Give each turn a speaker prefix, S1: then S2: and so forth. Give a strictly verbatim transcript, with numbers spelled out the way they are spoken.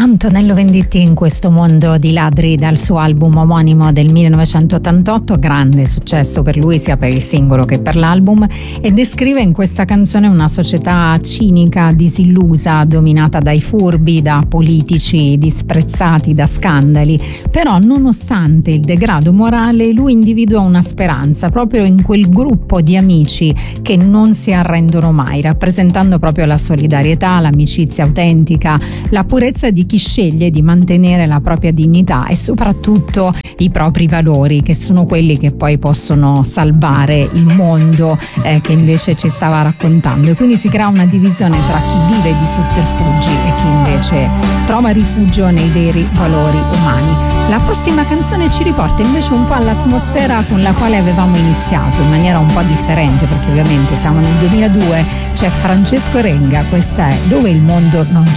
S1: Antonello Venditti in questo mondo di ladri, dal suo album omonimo del millenovecentottantotto, grande successo per lui sia per il singolo che per l'album, e descrive in questa canzone una società cinica, disillusa, dominata dai furbi, da politici disprezzati, da scandali. Però nonostante il degrado morale, lui individua una speranza proprio in quel gruppo di amici che non si arrendono mai, rappresentando proprio la solidarietà, l'amicizia autentica, la purezza di chi sceglie di mantenere la propria dignità e soprattutto i propri valori, che sono quelli che poi possono salvare il mondo eh, che invece ci stava raccontando. E quindi si crea una divisione tra chi vive di sotterfugi e chi invece trova rifugio nei veri valori umani. La prossima canzone ci riporta invece un po' all'atmosfera con la quale avevamo iniziato, in maniera un po' differente, perché ovviamente siamo nel duemiladue. C'è Francesco Renga, questa è Dove il mondo non